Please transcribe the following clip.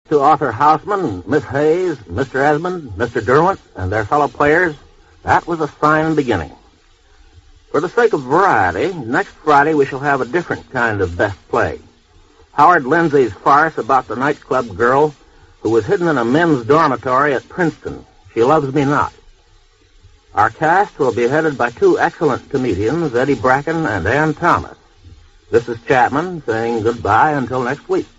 To Arthur Houseman, Miss Hayes, Mr. Esmond, Mr. Derwent, and their fellow players, that was a fine beginning. For the sake of variety, next Friday we shall have a different kind of best play. Howard Lindsay's farce about the nightclub girl who was hidden in a men's dormitory at Princeton. She Loves Me Not. Our cast will be headed by two excellent comedians, Eddie Bracken and Ann Thomas. This is Chapman saying goodbye until next week.